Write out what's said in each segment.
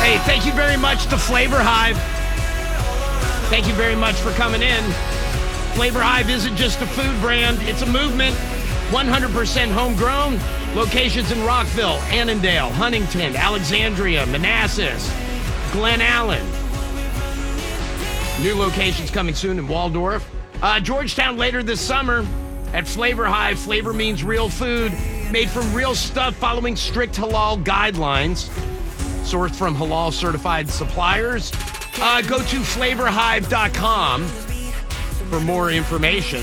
Hey, thank you very much to Flavor Hive. Thank you very much for coming in. Flavor Hive isn't just a food brand, it's a movement. 100% homegrown. Locations in Rockville, Annandale, Huntington, Alexandria, Manassas, Glen Allen. New locations coming soon in Waldorf. Georgetown later this summer at Flavor Hive. Flavor means real food, made from real stuff following strict halal guidelines. Sourced from halal certified suppliers. Go to flavorhive.com for more information.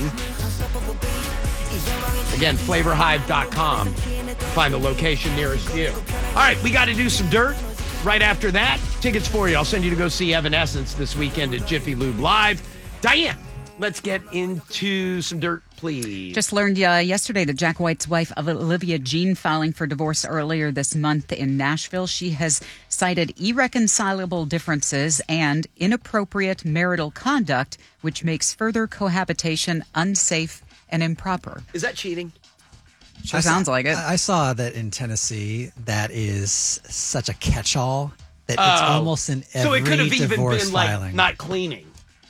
Again, flavorhive.com. Find the location nearest you. All right, we got to do some dirt. Right after that, tickets for you. I'll send you to go see Evanescence this weekend at Jiffy Lube Live. Diane, let's get into some dirt, please. Just learned yesterday that Jack White's wife, Olivia Jean, filing for divorce earlier this month in Nashville. She has cited irreconcilable differences and inappropriate marital conduct, which makes further cohabitation unsafe and improper. Is that cheating? Sure sounds like it. I saw that in Tennessee. That is such a catch-all that it's almost in every so it could have even been filing. like not cleaning.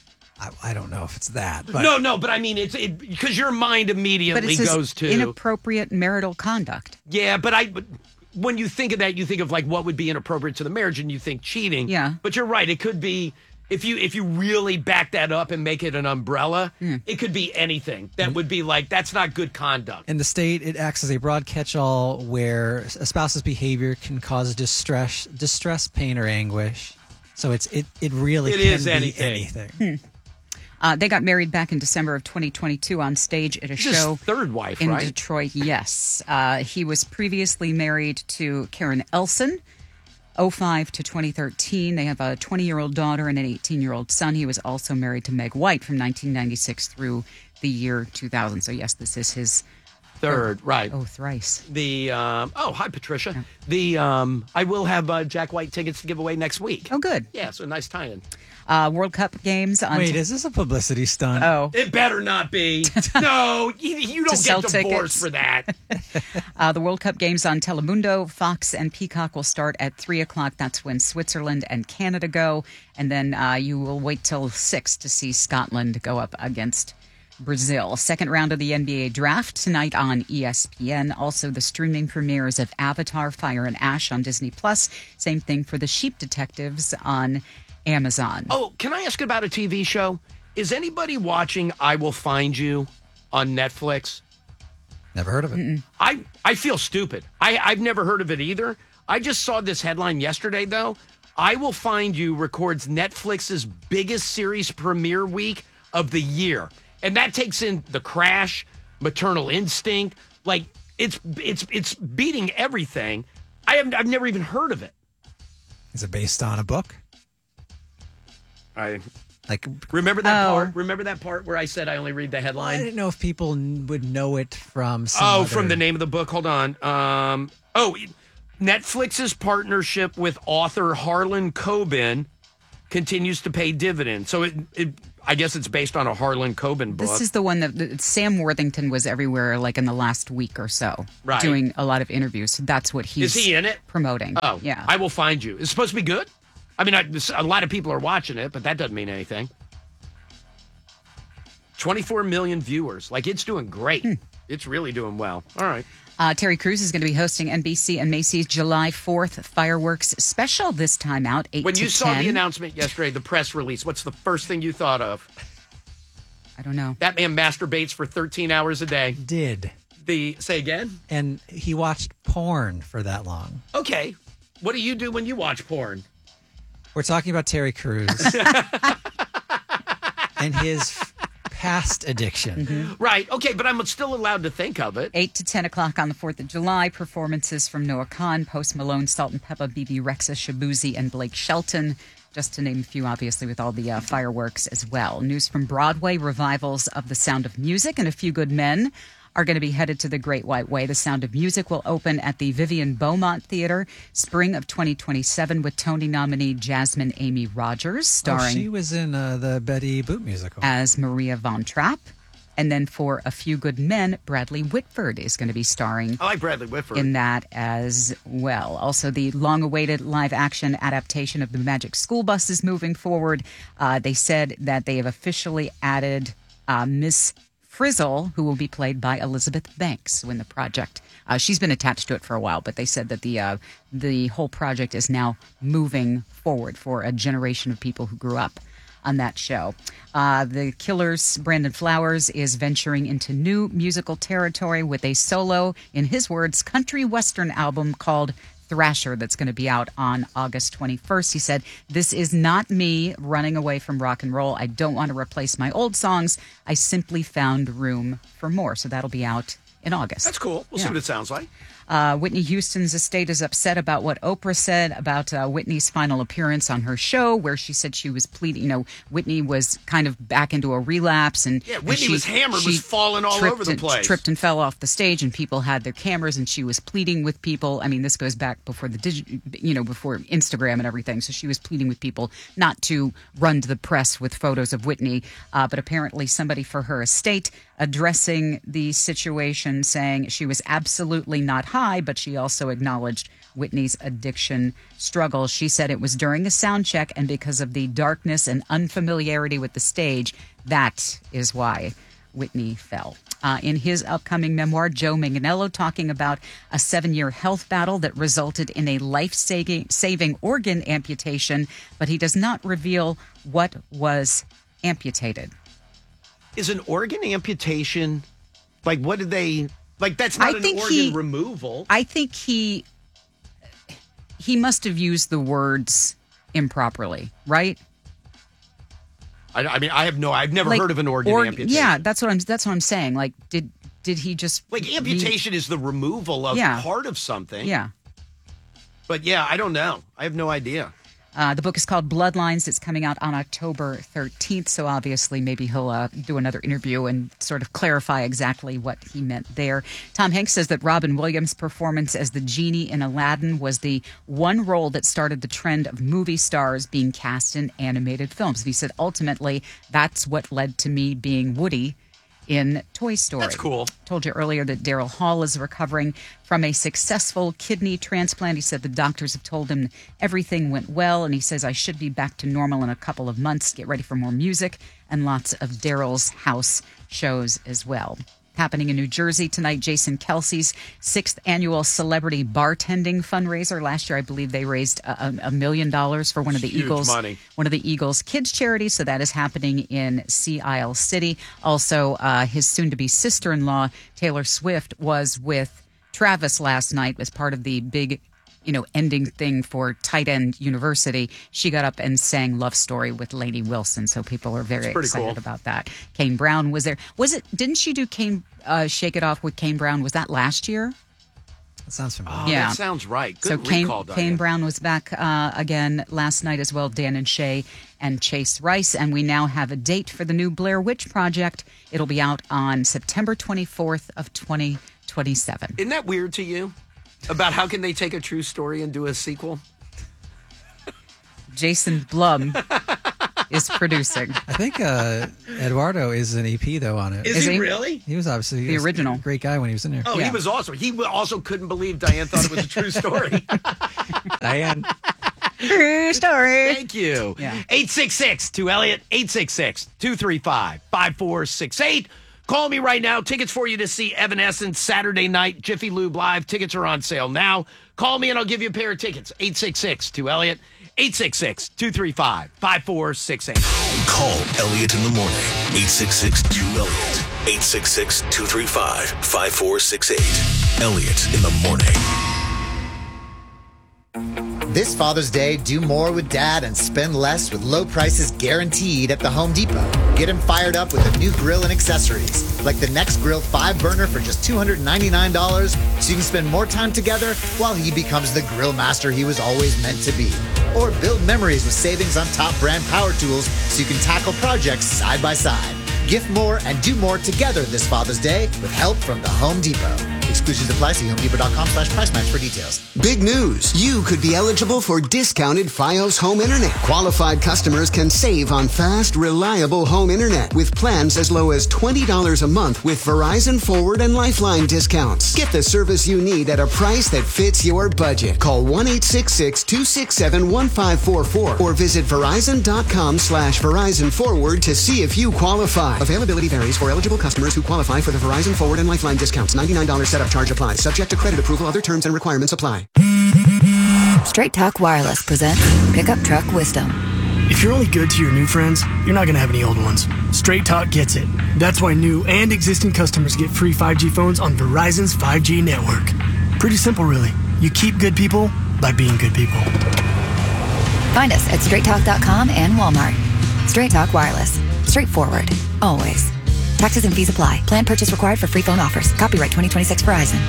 I don't know if it's that. But No, but I mean, it's because your mind immediately goes to inappropriate marital conduct. Yeah, but when you think of that, you think of like what would be inappropriate to the marriage, and you think cheating. Yeah, but you're right. It could be if you really back that up and make it an umbrella. It could be anything that would be like that's not good conduct. In the state, it acts as a broad catch-all where a spouse's behavior can cause distress, pain, or anguish. So it really can be anything. They got married back in December of 2022 on stage at a show. His third wife, in right? Detroit, yes. He was previously married to Karen Elson, 2005 to 2013. They have a 20-year-old daughter and an 18-year-old son. He was also married to Meg White from 1996 through the year 2000. So, yes, this is his third, right? Oh, thrice. Hi, Patricia. I will have Jack White tickets to give away next week. Oh, good. Yeah, so nice tie-in. World Cup games. Wait, is this a publicity stunt? Oh. It better not be. No, you don't get divorced for that. The World Cup games on Telemundo, Fox, and Peacock will start at 3 o'clock. That's when Switzerland and Canada go. And then you will wait till 6 to see Scotland go up against Brazil. Second round of the NBA draft tonight on ESPN. Also, the streaming premieres of Avatar, Fire and Ash on Disney+. Same thing for The Sheep Detectives on Amazon. Oh, can I ask about a TV show? Is anybody watching I Will Find You on Netflix? Never heard of it. Mm-mm. I feel stupid. I've never heard of it either. I just saw this headline yesterday, though. I Will Find You records Netflix's biggest series premiere week of the year. And that takes in The Crash, Maternal Instinct. Like, it's beating everything. I've never even heard of it. Is it based on a book? Remember that part? Remember that part where I said I only read the headline? I didn't know if people would know it from from the name of the book. Hold on. Netflix's partnership with author Harlan Coben continues to pay dividends. So I guess it's based on a Harlan Coben book. This is the one that Sam Worthington was everywhere, like in the last week or so, right, doing a lot of interviews. So that's what he's Is he in it? Promoting. Oh, yeah. I Will Find You. It's supposed to be good? I mean, a lot of people are watching it, but that doesn't mean anything. 24 million viewers. Like, it's doing great. It's really doing well. All right. Terry Crews is going to be hosting NBC and Macy's July 4th fireworks special this time out, 8 to 10. When you saw the announcement yesterday, the press release, what's the first thing you thought of? I don't know. That man masturbates for 13 hours a day. Say again? And he watched porn for that long. Okay. What do you do when you watch porn? We're talking about Terry Crews and his past addiction. Mm-hmm. Right. Okay, but I'm still allowed to think of it. 8 to 10 o'clock on the 4th of July. Performances from Noah Kahan, Post Malone, Salt and Peppa, BB Rexa, Shabuzi, and Blake Shelton. Just to name a few, obviously, with all the fireworks as well. News from Broadway, revivals of The Sound of Music and A Few Good Men are going to be headed to the Great White Way. The Sound of Music will open at the Vivian Beaumont Theater spring of 2027 with Tony nominee Jasmine Amy Rogers starring. She was in the Betty Boop musical as Maria Von Trapp. And then for A Few Good Men, Bradley Whitford is going to be starring I like Bradley Whitford. in that as well. Also, the long-awaited live-action adaptation of The Magic School Bus is moving forward. They said that they have officially added Miss Frizzle, who will be played by Elizabeth Banks in the project. She's been attached to it for a while, but they said that the whole project is now moving forward for a generation of people who grew up on that show. The Killers' Brandon Flowers is venturing into new musical territory with a solo, in his words, country western album called Thrasher that's going to be out on August 21st. He said, "This is not me running away from rock and roll. I don't want to replace my old songs. I simply found room for more." So that'll be out in August. That's cool. We'll see what it sounds like. Whitney Houston's estate is upset about what Oprah said about Whitney's final appearance on her show, where she said she was pleading. You know, Whitney was kind of back into a relapse, and Whitney was hammered, was falling all over the place, tripped and fell off the stage, and people had their cameras, and she was pleading with people. I mean, this goes back before before Instagram and everything. So she was pleading with people not to run to the press with photos of Whitney, but apparently somebody for her estate addressing the situation, saying she was absolutely not high, but she also acknowledged Whitney's addiction struggle. She said it was during a sound check, and because of the darkness and unfamiliarity with the stage, that is why Whitney fell. In his upcoming memoir, Joe Manganiello talking about a 7-year health battle that resulted in a life-saving organ amputation, but he does not reveal what was amputated. Is an organ amputation, like, what did they, like, that's not an organ removal. I think he must have used the words improperly, right? I mean, I've never heard of an organ amputation. Yeah, that's what I'm saying. Like, did he just amputation is the removal of part of something. Yeah. But yeah, I don't know. I have no idea. The book is called Bloodlines. It's coming out on October 13th. So obviously maybe he'll do another interview and sort of clarify exactly what he meant there. Tom Hanks says that Robin Williams' performance as the genie in Aladdin was the one role that started the trend of movie stars being cast in animated films. And he said ultimately that's what led to me being Woody in Toy Story. That's cool. Told you earlier that Daryl Hall is recovering from a successful kidney transplant. He said the doctors have told him everything went well, and he says, I should be back to normal in a couple of months. Get ready for more music and lots of Daryl's house shows as well. Happening in New Jersey tonight, Jason Kelsey's 6th annual celebrity bartending fundraiser. Last year, I believe they raised $1 million for one of the Eagles kids charities. So that is happening in Sea Isle City. Also, his soon-to-be sister-in-law, Taylor Swift, was with Travis last night as part of the big ending thing for Tight End University. She got up and sang Love Story with Lainey Wilson, so people are very excited about that. Kane Brown was there. Didn't she do Shake It Off with Kane Brown? Was that last year? That sounds familiar. Oh, yeah. That sounds right. Good recall, Diane. Kane Brown was back again last night as well, Dan and Shay and Chase Rice, and we now have a date for the new Blair Witch Project. It'll be out on September 24th of 2027. Isn't that weird to you? About how can they take a true story and do a sequel? Jason Blum is producing. I think Eduardo is an EP, though, on it. Is he really? He was obviously the original. A great guy when he was in there. Oh, yeah. He was awesome. He also couldn't believe Diane thought it was a true story. Diane. True story. Thank you. Yeah. 866-2-ELLIOT, 866-235-5468. Call me right now. Tickets for you to see Evanescence Saturday night, Jiffy Lube Live. Tickets are on sale now. Call me and I'll give you a pair of tickets. 866-2-ELLIOT, 866-235-5468. Call Elliot in the morning. 866-2-ELLIOT, 866-235-5468. Elliot in the morning. This Father's Day, do more with Dad and spend less with low prices guaranteed at the Home Depot. Get him fired up with a new grill and accessories, like the Next Grill 5-burner for just $299, so you can spend more time together while he becomes the grill master he was always meant to be. Or build memories with savings on top brand power tools so you can tackle projects side by side. Gift more and do more together this Father's Day with help from the Home Depot. Exclusions apply. See HomeDepot.com/price match for details. Big news. You could be eligible for discounted Fios home internet. Qualified customers can save on fast, reliable home internet with plans as low as $20 a month with Verizon Forward and Lifeline discounts. Get the service you need at a price that fits your budget. Call 1-866-267-1544 or visit Verizon.com/Verizon Forward to see if you qualify. Availability varies for eligible customers who qualify for the Verizon Forward and Lifeline discounts. $99 setup charge applies. Subject to credit approval. Other terms and requirements apply. Straight Talk Wireless presents Pickup Truck Wisdom. If you're only good to your new friends, you're not going to have any old ones. Straight Talk gets it. That's why new and existing customers get free 5G phones on Verizon's 5G network. Pretty simple, really. You keep good people by being good people. Find us at straighttalk.com and Walmart. Straight Talk Wireless. Straightforward. Always. Taxes and fees apply. Plan purchase required for free phone offers. Copyright 2026 Verizon.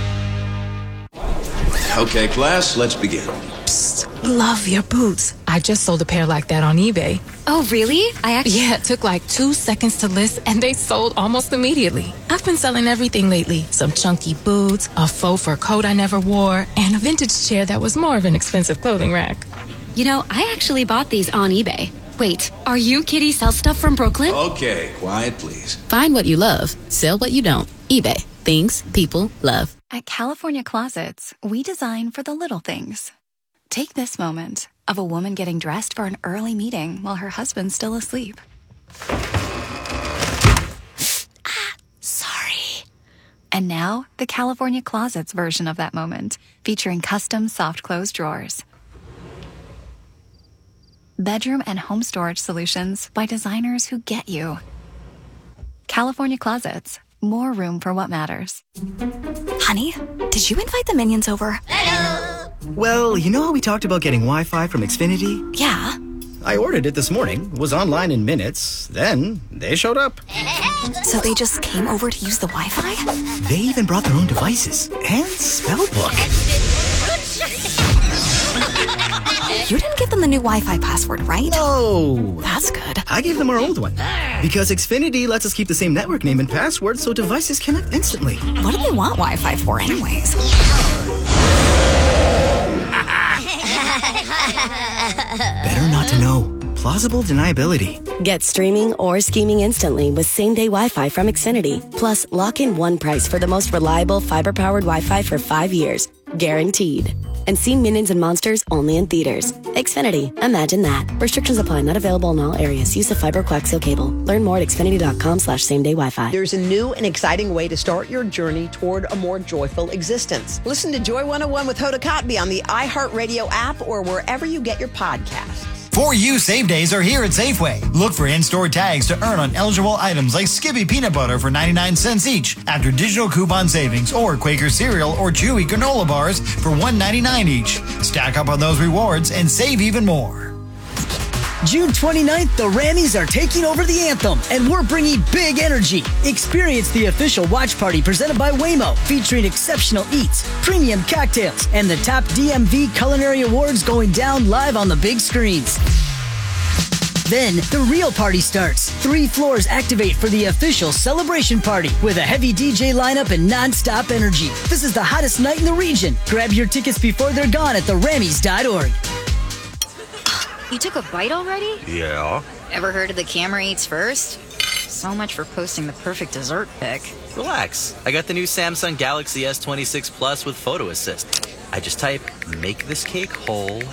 Okay, class, let's begin. Psst, love your boots. I just sold a pair like that on eBay. Oh, really? Yeah, it took like 2 seconds to list and they sold almost immediately. I've been selling everything lately. Some chunky boots, a faux fur coat I never wore, and a vintage chair that was more of an expensive clothing rack. You know, I actually bought these on eBay. Wait, are you Kitty Sell Stuff from Brooklyn? Okay, quiet, please. Find what you love. Sell what you don't. eBay. Things people love. At California Closets, we design for the little things. Take this moment of a woman getting dressed for an early meeting while her husband's still asleep. Sorry. And now, the California Closets version of that moment, featuring custom soft close drawers. Bedroom and home storage solutions by designers who get you. California Closets. More room for what matters. Honey, did you invite the minions over? Hello. Well, you know how we talked about getting Wi-Fi from Xfinity? Yeah. I ordered it this morning, was online in minutes, then they showed up. So they just came over to use the Wi-Fi? They even brought their own devices and spellbook. You didn't give them the new Wi-Fi password, right? No. That's good. I gave them our old one. Because Xfinity lets us keep the same network name and password so devices connect instantly. What do they want Wi-Fi for anyways? Better not to know. Plausible deniability. Get streaming or scheming instantly with same-day Wi-Fi from Xfinity. Plus, lock in one price for the most reliable fiber-powered Wi-Fi for 5 years. Guaranteed. And see Minions and Monsters only in theaters. Xfinity. Imagine that. Restrictions apply. Not available in all areas. Use of fiber coaxial cable. Learn more at xfinity.com/same-day Wi-Fi. There's a new and exciting way to start your journey toward a more joyful existence. Listen to Joy 101 with Hoda Kotb on the iHeartRadio app or wherever you get your podcasts. For You Save Days are here at Safeway. Look for in-store tags to earn on eligible items like Skippy peanut butter for 99 cents each after digital coupon savings, or Quaker cereal or Chewy granola bars for $1.99 each. Stack up on those rewards and save even more. June 29th, the Rammies are taking over the Anthem, and we're bringing big energy. Experience the official watch party presented by Waymo, featuring exceptional eats, premium cocktails, and the top DMV culinary awards going down live on the big screens. Then, the real party starts. 3 floors activate for the official celebration party with a heavy DJ lineup and non-stop energy. This is the hottest night in the region. Grab your tickets before they're gone at therammies.org. You took a bite already? Yeah. Ever heard of the camera eats first? So much for posting the perfect dessert pic. Relax. I got the new Samsung Galaxy S26 Plus with Photo Assist. I just type, make this cake whole,